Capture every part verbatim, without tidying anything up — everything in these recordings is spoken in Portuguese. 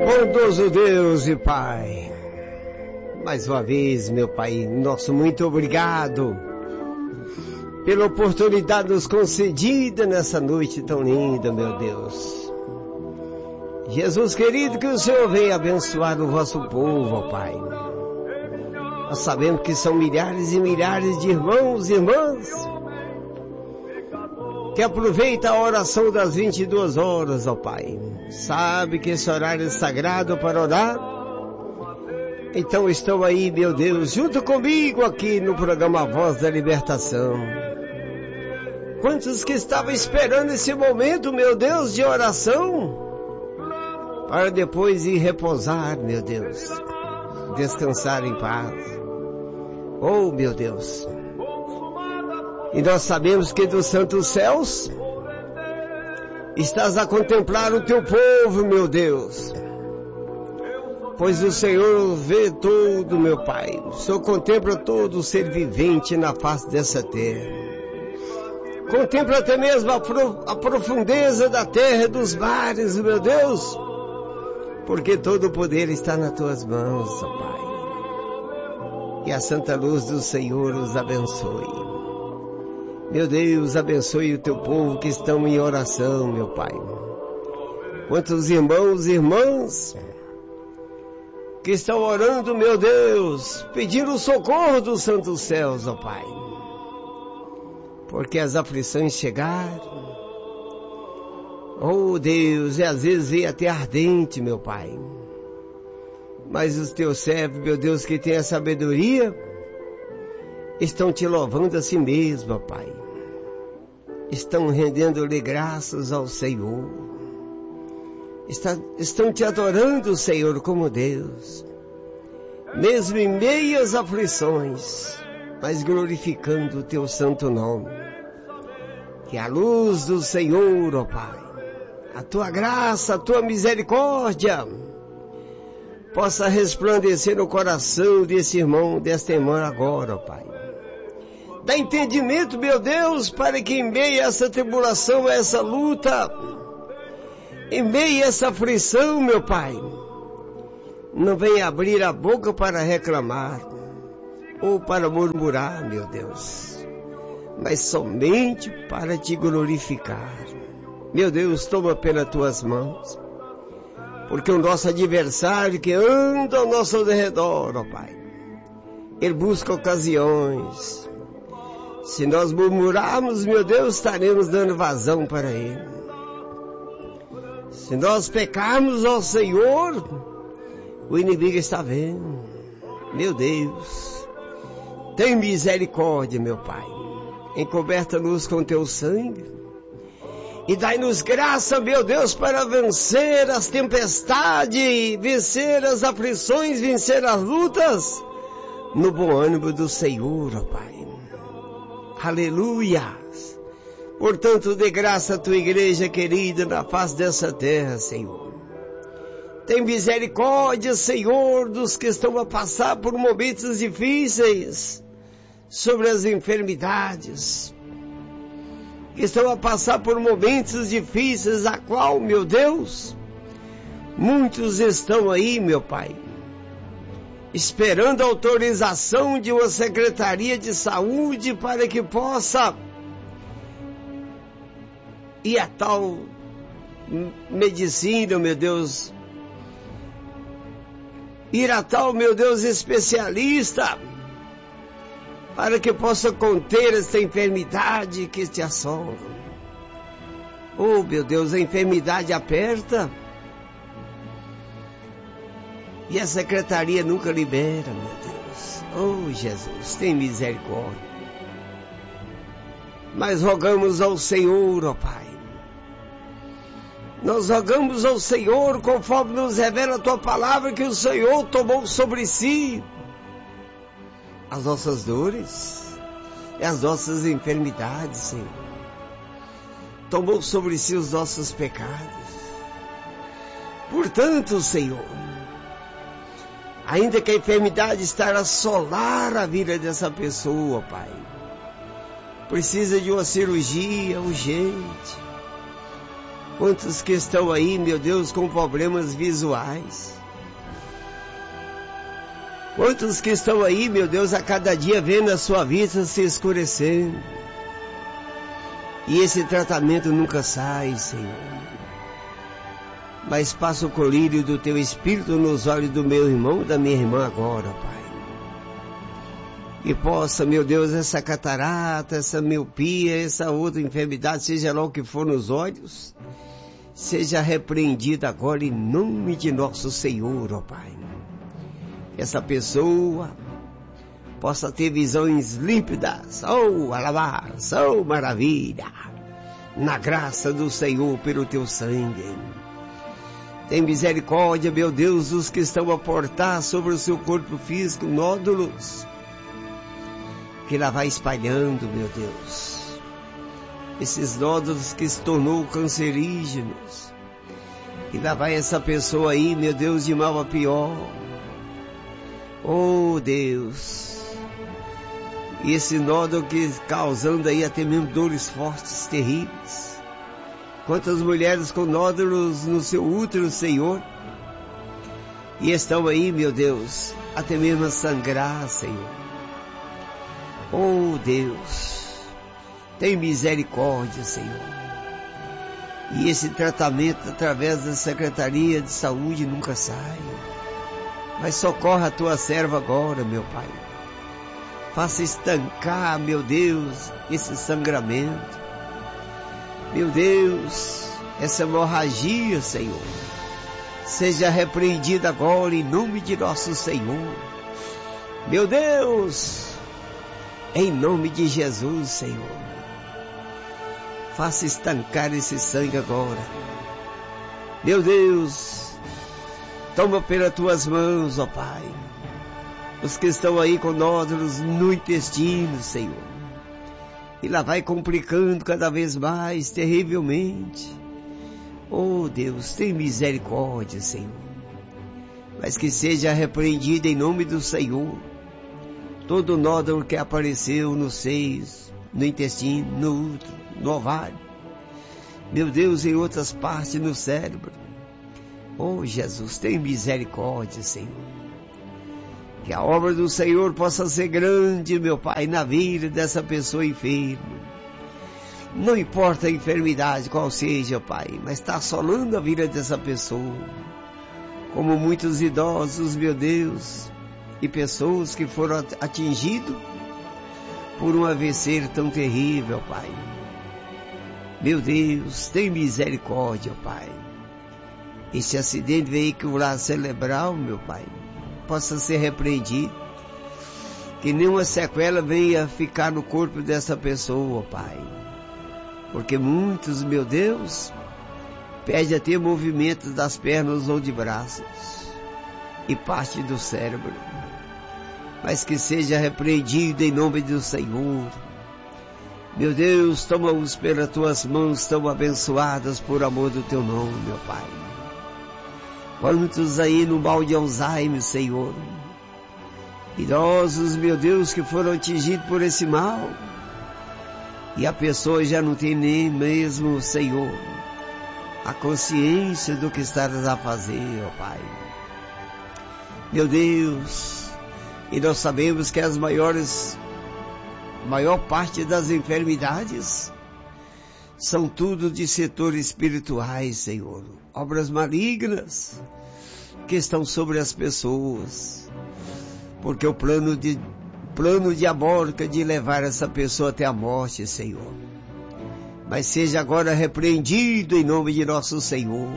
Bondoso Deus e Pai, mais uma vez, meu Pai, nosso muito obrigado pela oportunidade nos concedida nessa noite tão linda, meu Deus. Jesus querido, que o Senhor venha abençoar o vosso povo, ó Pai. Nós sabemos que são milhares e milhares de irmãos e irmãs que aproveita a oração das vinte e duas horas, ó Pai. Sabe que esse horário é sagrado para orar. Então estão aí, meu Deus, junto comigo aqui no programa Voz da Libertação. Quantos que estavam esperando esse momento, meu Deus, de oração, para depois ir repousar, meu Deus, descansar em paz. Oh, meu Deus. E nós sabemos que dos santos céus estás a contemplar o teu povo, meu Deus. Pois o Senhor vê tudo, meu Pai. O Senhor contempla todo ser vivente na face dessa terra. Contempla até mesmo a, pro, a profundeza da terra e dos mares, meu Deus. Porque todo o poder está nas tuas mãos, ó Pai. E a santa luz do Senhor os abençoe. Meu Deus, abençoe o teu povo que estão em oração, meu Pai. Quantos irmãos e irmãs que estão orando, meu Deus, pedindo o socorro dos santos céus, ó Pai. Porque as aflições chegaram. Oh Deus, e às vezes vem até ardente, meu Pai. Mas os teus servos, meu Deus, que tem a sabedoria, estão te louvando a si mesmo, ó Pai. Estão rendendo-lhe graças ao Senhor. Está, estão te adorando, Senhor, como Deus. Mesmo em meio às aflições, mas glorificando o teu santo nome. Que a luz do Senhor, ó Pai, a tua graça, a tua misericórdia, possa resplandecer no coração desse irmão, desta irmã agora, ó Pai. Dá entendimento, meu Deus, para que em meio a essa tribulação, a essa luta, em meio a essa aflição, meu Pai, não venha abrir a boca para reclamar ou para murmurar, meu Deus, mas somente para te glorificar. Meu Deus, toma pelas tuas mãos, porque o nosso adversário que anda ao nosso redor, ó Pai, ele busca ocasiões. Se nós murmurarmos, meu Deus, estaremos dando vazão para ele. Se nós pecarmos ao Senhor, o inimigo está vendo. Meu Deus, tem misericórdia, meu Pai. Encoberta-nos com teu sangue. E dai-nos graça, meu Deus, para vencer as tempestades, vencer as aflições, vencer as lutas, no bom ânimo do Senhor, ó Pai. Aleluia! Portanto, dê graça à tua igreja querida na face dessa terra, Senhor. Tem misericórdia, Senhor, dos que estão a passar por momentos difíceis, sobre as enfermidades, que estão a passar por momentos difíceis, a qual, meu Deus, muitos estão aí, meu Pai, esperando a autorização de uma Secretaria de Saúde para que possa ir a tal medicina, meu Deus, ir a tal, meu Deus, especialista, para que possa conter esta enfermidade que te assola. Oh, meu Deus, a enfermidade aperta, e a secretaria nunca libera, meu Deus. Oh, Jesus, tem misericórdia. Mas rogamos ao Senhor, ó Pai. Nós rogamos ao Senhor, conforme nos revela a tua palavra, que o Senhor tomou sobre si as nossas dores e as nossas enfermidades, Senhor. Tomou sobre si os nossos pecados. Portanto, Senhor, ainda que a enfermidade está a assolar a vida dessa pessoa, Pai, precisa de uma cirurgia urgente. Quantos que estão aí, meu Deus, com problemas visuais? Quantos que estão aí, meu Deus, a cada dia vendo a sua vista se escurecendo? E esse tratamento nunca sai, Senhor. Mas passa o colírio do teu Espírito nos olhos do meu irmão e da minha irmã agora, Pai. E possa, meu Deus, essa catarata, essa miopia, essa outra enfermidade, seja lá o que for nos olhos, seja repreendida agora em nome de nosso Senhor, ó Pai. Que essa pessoa possa ter visões límpidas, oh, alabança, oh, maravilha, na graça do Senhor pelo teu sangue. Tem misericórdia, meu Deus, dos que estão a portar sobre o seu corpo físico nódulos, que lá vai espalhando, meu Deus, esses nódulos que se tornou cancerígenos, e lá vai essa pessoa aí, meu Deus, de mal a pior. Oh Deus, e esse nódulo que causando aí até mesmo dores fortes, terríveis. Quantas mulheres com nódulos no seu útero, Senhor, e estão aí, meu Deus, até mesmo a sangrar, Senhor. Oh Deus, tem misericórdia, Senhor. E esse tratamento através da Secretaria de Saúde nunca sai. Mas socorra a tua serva agora, meu Pai. Faça estancar, meu Deus, esse sangramento. Meu Deus, essa hemorragia, Senhor, seja repreendida agora em nome de nosso Senhor. Meu Deus, em nome de Jesus, Senhor, faça estancar esse sangue agora. Meu Deus, toma pelas tuas mãos, ó Pai, os que estão aí com nódulos no intestino, Senhor, e lá vai complicando cada vez mais, terrivelmente. Oh Deus, tem misericórdia, Senhor, mas que seja repreendido em nome do Senhor todo nódulo que apareceu nos seios, no intestino, no útero, no ovário, meu Deus, em outras partes no cérebro. Oh Jesus, tem misericórdia, Senhor. Que a obra do Senhor possa ser grande, meu Pai, na vida dessa pessoa enferma. Não importa a enfermidade qual seja, Pai, mas está assolando a vida dessa pessoa. Como muitos idosos, meu Deus, e pessoas que foram atingidos por um A V C tão terrível, Pai. Meu Deus, tem misericórdia, Pai. Esse acidente veicular cerebral, meu Pai, possa ser repreendido, que nenhuma sequela venha ficar no corpo dessa pessoa, Pai, porque muitos, meu Deus, pede a ter movimento das pernas ou de braços e parte do cérebro, mas que seja repreendido em nome do Senhor. Meu Deus, toma-os pelas tuas mãos tão abençoadas por amor do teu nome, meu Pai. Quantos aí no mal de Alzheimer, Senhor, idosos, meu Deus, que foram atingidos por esse mal, e a pessoa já não tem nem mesmo, Senhor, a consciência do que estás a fazer, ó Pai. Meu Deus, e nós sabemos que as maiores, maior parte das enfermidades são tudo de setores espirituais, Senhor. Obras malignas que estão sobre as pessoas. Porque o plano, de, plano diabólico é de levar essa pessoa até a morte, Senhor. Mas seja agora repreendido em nome de nosso Senhor.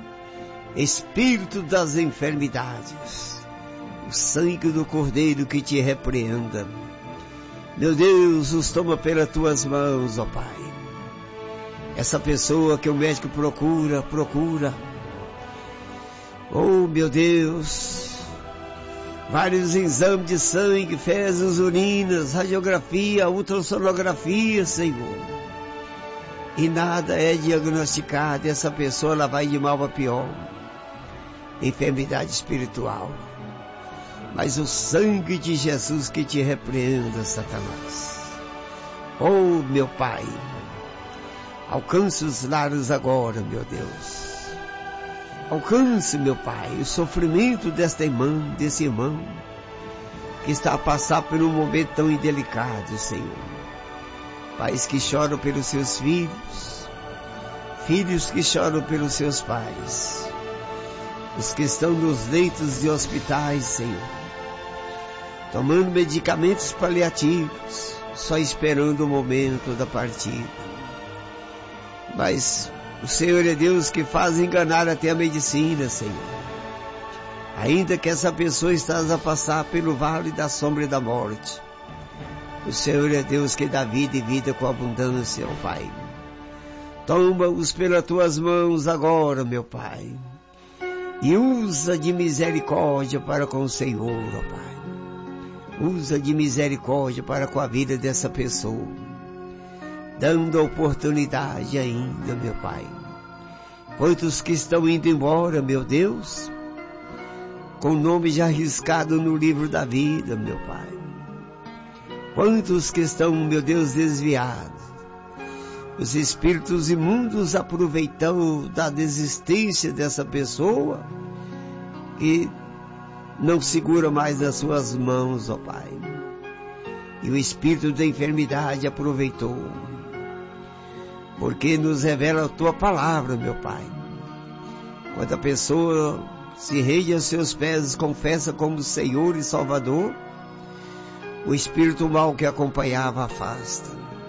Espírito das enfermidades. O sangue do Cordeiro que te repreenda. Meu Deus, os toma pelas tuas mãos, ó Pai. Essa pessoa que o médico procura, procura. Oh, meu Deus. Vários exames de sangue, fezes, urinas, radiografia, ultrassonografia, Senhor. E nada é diagnosticado. Essa pessoa, ela vai de mal a pior. Enfermidade espiritual. Mas o sangue de Jesus que te repreenda, Satanás. Oh, meu Pai. Alcance os lares agora, meu Deus. Alcance, meu Pai, o sofrimento desta irmã, desse irmão, que está a passar por um momento tão indelicado, Senhor. Pais que choram pelos seus filhos, filhos que choram pelos seus pais, os que estão nos leitos de hospitais, Senhor, tomando medicamentos paliativos, só esperando o momento da partida. Mas o Senhor é Deus que faz enganar até a medicina, Senhor. Ainda que essa pessoa esteja a passar pelo vale da sombra e da morte, o Senhor é Deus que dá vida e vida com abundância, ó Pai. Toma-os pelas tuas mãos agora, meu Pai, e usa de misericórdia para com o Senhor, ó Pai. Usa de misericórdia para com a vida dessa pessoa, dando a oportunidade ainda, meu Pai. Quantos que estão indo embora, meu Deus, com o nome já arriscado no livro da vida, meu Pai. Quantos que estão, meu Deus, desviados. Os espíritos imundos aproveitam da desistência dessa pessoa e não segura mais nas suas mãos, ó Pai. E o espírito da enfermidade aproveitou, porque nos revela a tua palavra, meu Pai. Quando a pessoa se rende aos seus pés, confessa como Senhor e Salvador, o espírito mau que acompanhava afasta.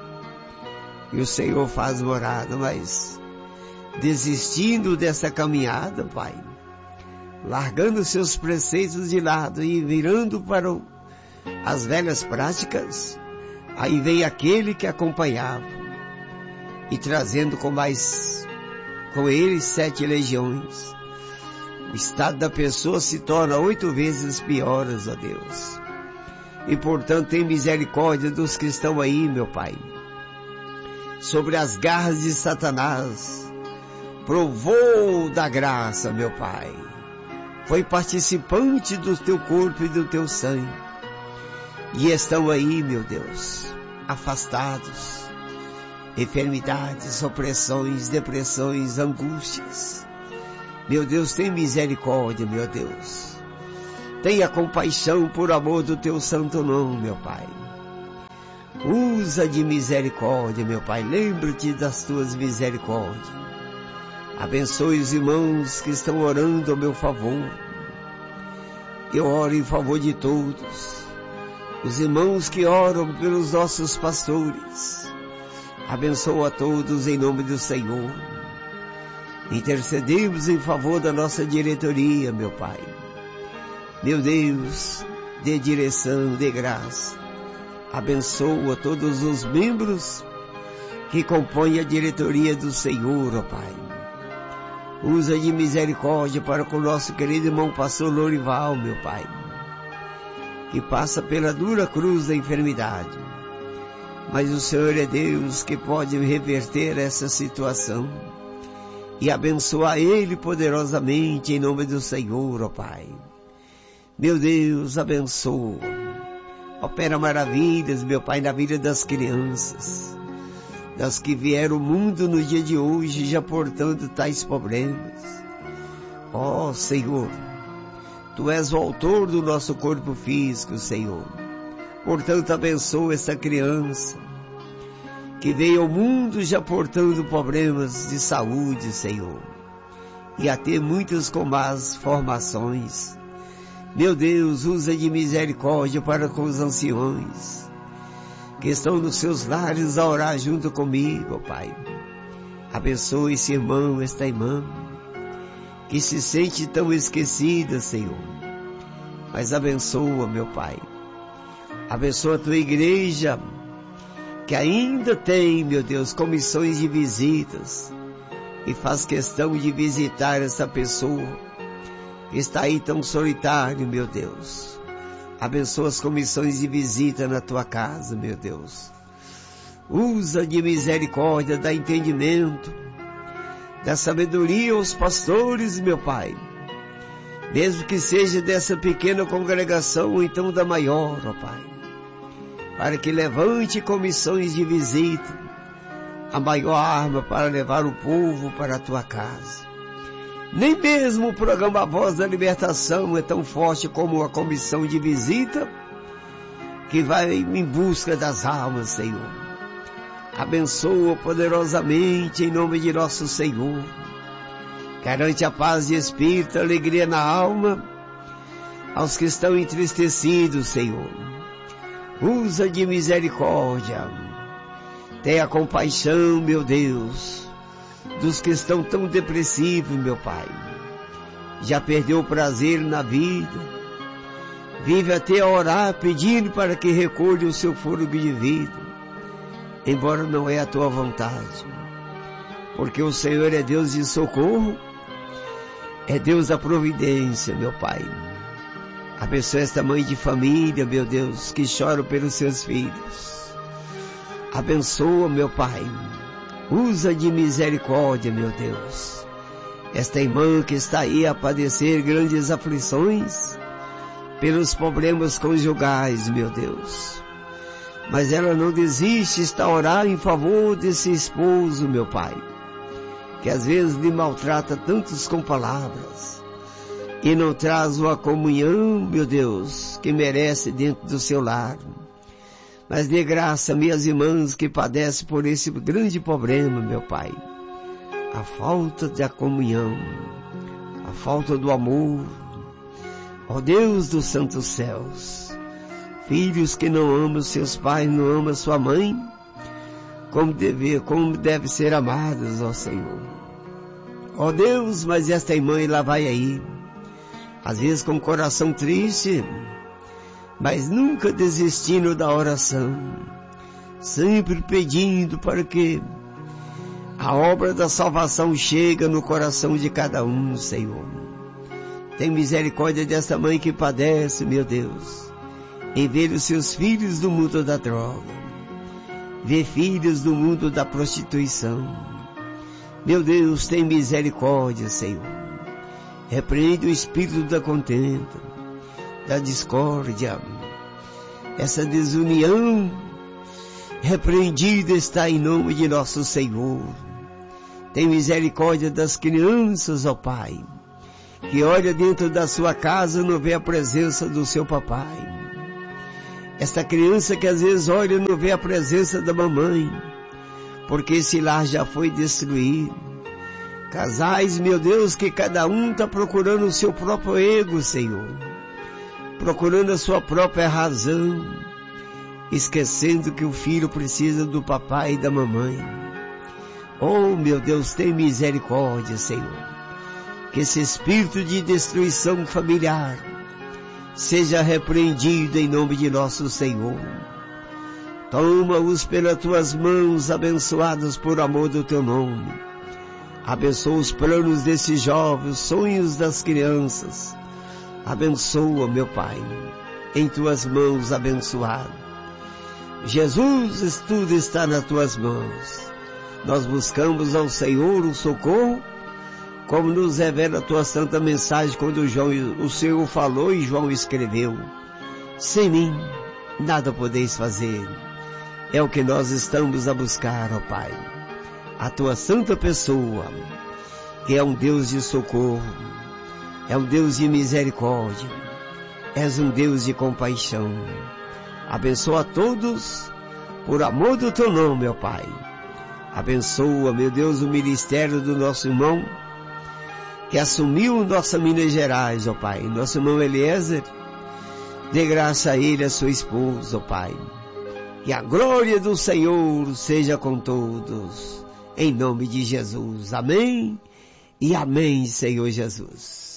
E o Senhor faz morada, mas desistindo dessa caminhada, Pai, largando seus preceitos de lado e virando para o, as velhas práticas, aí vem aquele que acompanhava e trazendo com mais, com ele sete legiões. O estado da pessoa se torna oito vezes pior, ó Deus. E portanto tem misericórdia dos que estão aí, meu Pai. Sobre as garras de Satanás, provou da graça, meu Pai. Foi participante do teu corpo e do teu sangue. E estão aí, meu Deus, afastados. Enfermidades, opressões, depressões, angústias. Meu Deus, tem misericórdia, meu Deus. Tenha compaixão por amor do teu santo nome, meu Pai. Usa de misericórdia, meu Pai. Lembra-te das tuas misericórdias. Abençoe os irmãos que estão orando ao meu favor. Eu oro em favor de todos. Os irmãos que oram pelos nossos pastores. Abençoa a todos em nome do Senhor. Intercedemos em favor da nossa diretoria, meu Pai. Meu Deus, dê direção, dê graça. Abençoa todos os membros que compõem a diretoria do Senhor, ó Pai. Usa de misericórdia para com o nosso querido irmão pastor Lorival, meu Pai, que passa pela dura cruz da enfermidade. Mas o Senhor é Deus que pode reverter essa situação e abençoar ele poderosamente em nome do Senhor, ó Pai. Meu Deus, abençoa. Opera maravilhas, meu Pai, na vida das crianças, das que vieram ao mundo no dia de hoje, já portando tais problemas. Ó Senhor, Tu és o autor do nosso corpo físico, Senhor. Portanto, abençoa essa criança que veio ao mundo já portando problemas de saúde, Senhor, e até muitas com más formações. Meu Deus, usa de misericórdia para com os anciões que estão nos seus lares a orar junto comigo, Pai. Abençoa esse irmão, esta irmã, que se sente tão esquecida, Senhor. Mas abençoa, meu Pai. Abençoa a Tua igreja, que ainda tem, meu Deus, comissões de visitas, e faz questão de visitar essa pessoa que está aí tão solitário, meu Deus. Abençoa as comissões de visita na Tua casa, meu Deus. Usa de misericórdia, dá entendimento, dá sabedoria aos pastores, meu Pai. Mesmo que seja dessa pequena congregação ou então da maior, ó Pai. Para que levante comissões de visita a maior arma para levar o povo para a tua casa. Nem mesmo o programa Voz da Libertação é tão forte como a comissão de visita que vai em busca das almas, Senhor. Abençoa poderosamente em nome de nosso Senhor. Garante a paz de espírito, alegria na alma aos que estão entristecidos, Senhor. Usa de misericórdia. Tenha compaixão, meu Deus, dos que estão tão depressivos, meu Pai. Já perdeu o prazer na vida. Vive até a orar pedindo para que recolha o seu fôlego de vida, embora não é a tua vontade. Porque o Senhor é Deus de socorro, é Deus da providência, meu Pai. Abençoa esta mãe de família, meu Deus, que chora pelos seus filhos. Abençoa, meu Pai. Usa de misericórdia, meu Deus. Esta irmã que está aí a padecer grandes aflições pelos problemas conjugais, meu Deus. Mas ela não desiste, está a orar em favor desse esposo, meu Pai, que às vezes lhe maltrata tantos com palavras e não traz uma comunhão, meu Deus, que merece dentro do seu lar. Mas dê graça a minhas irmãs que padecem por esse grande problema, meu Pai. A falta da comunhão, a falta do amor. Ó Deus dos santos céus, filhos que não amam seus pais, não amam sua mãe, como deve, como deve ser amados, ó Senhor. Ó Deus, mas esta irmã lá vai aí, às vezes com o coração triste, mas nunca desistindo da oração, sempre pedindo para que a obra da salvação chegue no coração de cada um, Senhor. Tem misericórdia desta mãe que padece, meu Deus, em ver os seus filhos do mundo da droga, ver filhos do mundo da prostituição. Meu Deus, tem misericórdia, Senhor. Repreende o espírito da contenda, da discórdia, essa desunião, repreendida está em nome de nosso Senhor. Tem misericórdia das crianças, ó Pai, que olha dentro da sua casa e não vê a presença do seu papai. Esta criança que às vezes olha e não vê a presença da mamãe, porque esse lar já foi destruído. Casais, meu Deus, que cada um está procurando o seu próprio ego, Senhor, procurando a sua própria razão, esquecendo que o filho precisa do papai e da mamãe. Oh, meu Deus, tem misericórdia, Senhor. Que esse espírito de destruição familiar seja repreendido em nome de nosso Senhor. Toma-os pelas tuas mãos, abençoados por amor do teu nome. Abençoa os planos desses jovens, os sonhos das crianças. Abençoa, meu Pai, em tuas mãos abençoado. Jesus, tudo está nas tuas mãos. Nós buscamos ao Senhor o socorro, como nos revela a tua santa mensagem quando João, o Senhor falou e João escreveu. Sem mim, nada podeis fazer. É o que nós estamos a buscar, ó Pai. A tua santa pessoa, que é um Deus de socorro, é um Deus de misericórdia, és um Deus de compaixão. Abençoa a todos, por amor do teu nome, ó Pai. Abençoa, meu Deus, o ministério do nosso irmão, que assumiu nossa Minas Gerais, ó Pai, nosso irmão Eliezer. Dê graça a ele e a sua esposa, ó Pai. Que a glória do Senhor seja com todos, em nome de Jesus. Amém e amém, Senhor Jesus.